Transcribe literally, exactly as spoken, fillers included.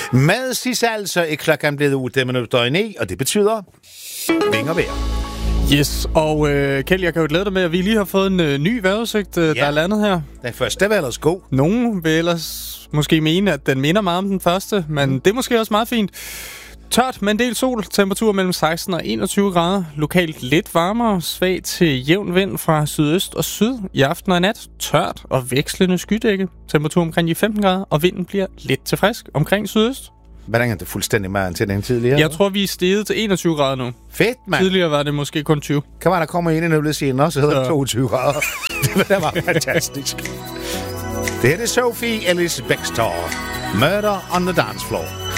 Med Sisse altså er klokken blevet otte minutter i ni, og det betyder vinger vejr. Yes, og øh, Kjeld, jeg kan jo glæde dig med, at vi lige har fået en øh, ny vejrudsigt, øh, ja. der er landet her. Den første var ellers god. Nogen vil ellers måske mene, at den minder meget om den første, men mm. det er måske også meget fint. Tørt med en del sol, temperatur mellem seksten og enogtyve grader, lokalt lidt varmere, svag til jævn vind fra sydøst og syd. I aften og i nat tørt og vekslende skydække, temperatur omkring de femten grader, og vinden bliver lidt til frisk omkring sydøst. Hvordan er det fuldstændig meget til den tidligere? Jeg tror, vi er steget til enogtyve grader nu. Fedt, mand. Tidligere var det måske kun tyve. Kan man da komme ind i noget lidt senere, så hedder det toogtyve grader. Det var fantastisk. Det her er Sophie Ellis Bextor. Murder on the Dance Floor.